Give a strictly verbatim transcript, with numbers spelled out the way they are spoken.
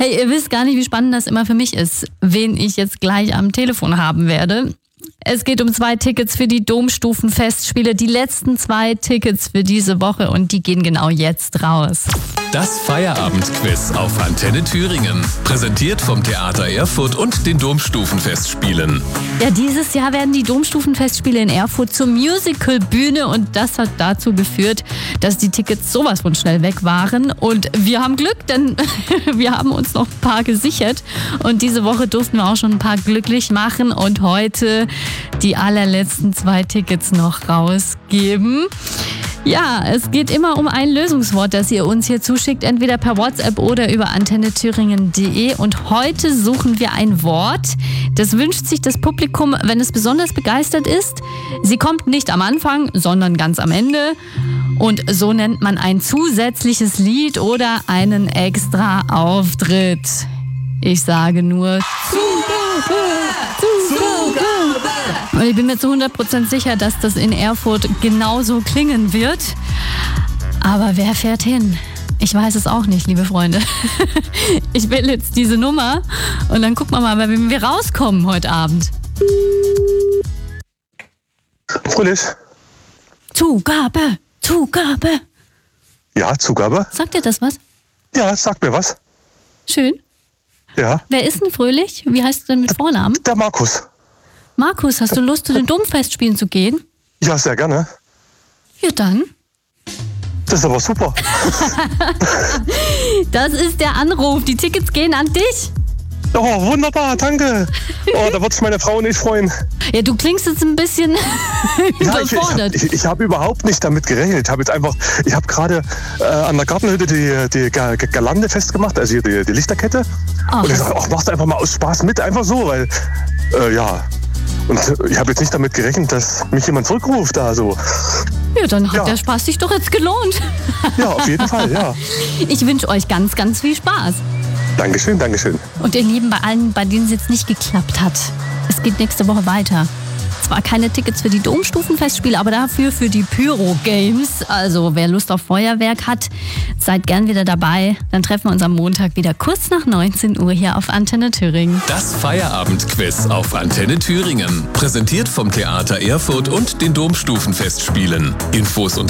Hey, ihr wisst gar nicht, wie spannend das immer für mich ist, wen ich jetzt gleich am Telefon haben werde. Es geht um zwei Tickets für die Domstufenfestspiele, die letzten zwei Tickets für diese Woche und die gehen genau jetzt raus. Das Feierabendquiz auf Antenne Thüringen. Präsentiert vom Theater Erfurt und den Domstufenfestspielen. Ja, dieses Jahr werden die Domstufenfestspiele in Erfurt zur Musicalbühne und das hat dazu geführt, dass die Tickets sowas von schnell weg waren. Und wir haben Glück, denn wir haben uns noch ein paar gesichert und diese Woche durften wir auch schon ein paar glücklich machen und heute die allerletzten zwei Tickets noch rausgeben. Ja, es geht immer um ein Lösungswort, das ihr uns hier zuschickt, entweder per WhatsApp oder über antenne thüringen punkt de. Und heute suchen wir ein Wort, das wünscht sich das Publikum, wenn es besonders begeistert ist. Sie kommt nicht am Anfang, sondern ganz am Ende. Und so nennt man ein zusätzliches Lied oder einen extra Auftritt. Ich sage nur Zugabe! Zugabe! Und ich bin mir zu hundert Prozent sicher, dass das in Erfurt genauso klingen wird. Aber wer fährt hin? Ich weiß es auch nicht, liebe Freunde. Ich will jetzt diese Nummer und dann gucken wir mal, wenn wir rauskommen heute Abend. Fröhlich. Zugabe! Zugabe! Ja, Zugabe. Sagt dir das was? Ja, sag mir was. Schön. Ja. Wer ist denn Fröhlich? Wie heißt du denn mit Vornamen? Der Markus. Markus, hast du Lust, zu den Domfestspielen zu gehen? Ja, sehr gerne. Ja, dann. Das ist aber super. Das ist der Anruf. Die Tickets gehen an dich. Oh, wunderbar, danke. Oh, da wird sich meine Frau nicht freuen. Ja, du klingst jetzt ein bisschen Ja, ich, überfordert. ich, ich, ich habe überhaupt nicht damit gerechnet. Ich habe jetzt einfach, ich habe gerade äh, an der Gartenhütte die, die G- G- Girlande festgemacht, also hier die, die Lichterkette. Ach. Und ich sage, ach, mach's einfach mal aus Spaß mit, einfach so, weil, äh, ja. Und ich habe jetzt nicht damit gerechnet, dass mich jemand zurückruft da so. Ja, dann hat Ja. der Spaß sich doch jetzt gelohnt. Ja, auf jeden Fall, ja. Ich wünsche euch ganz, ganz viel Spaß. Dankeschön, Dankeschön. Und ihr Lieben, bei allen, bei denen es jetzt nicht geklappt hat, es geht nächste Woche weiter. Zwar keine Tickets für die Domstufenfestspiele, aber dafür für die Pyro-Games. Also wer Lust auf Feuerwerk hat, seid gern wieder dabei. Dann treffen wir uns am Montag wieder kurz nach neunzehn Uhr hier auf Antenne Thüringen. Das Feierabendquiz auf Antenne Thüringen. Präsentiert vom Theater Erfurt und den Domstufenfestspielen. Infos und